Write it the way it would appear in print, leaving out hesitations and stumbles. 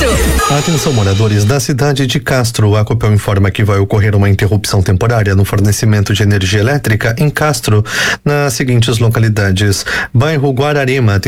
Atenção, moradores da cidade de Castro. A Copel informa que vai ocorrer uma interrupção temporária no fornecimento de energia elétrica em Castro, nas seguintes localidades: bairro Guararema,